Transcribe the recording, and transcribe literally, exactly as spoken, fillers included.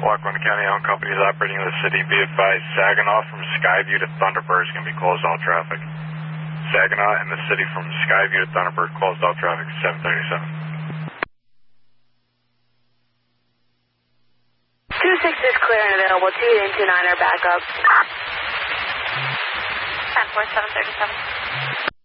Lackawanna County owned company is operating in the city. Be advised, Saginaw from Skyview to Thunderbird is going to be closed all traffic. Saginaw and the city from Skyview to Thunderbird closed all traffic at seven thirty-seven. two six is clear and available. two eight two nine are back up. ten four seven thirty-seven.